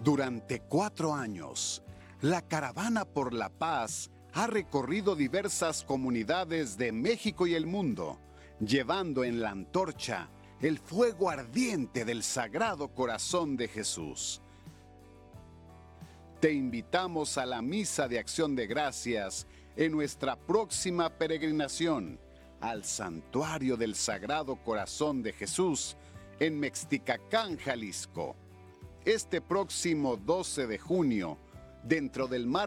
Durante 4 años, la Caravana por la Paz ha recorrido diversas comunidades de México y el mundo, llevando en la antorcha el fuego ardiente del Sagrado Corazón de Jesús. Te invitamos a la Misa de Acción de Gracias en nuestra próxima peregrinación al Santuario del Sagrado Corazón de Jesús en Mexticacán, Jalisco. Este próximo 12 de junio, dentro del marco